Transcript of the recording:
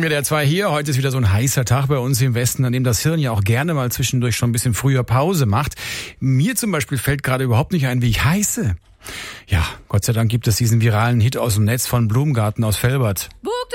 der 2 hier. Heute ist wieder so ein heißer Tag bei uns im Westen, an dem das Hirn ja auch gerne mal zwischendurch schon ein bisschen früher Pause macht. Mir zum Beispiel fällt gerade überhaupt nicht ein, wie ich heiße. Ja, Gott sei Dank gibt es diesen viralen Hit aus dem Netz von Blumgarten aus Velbert. Bug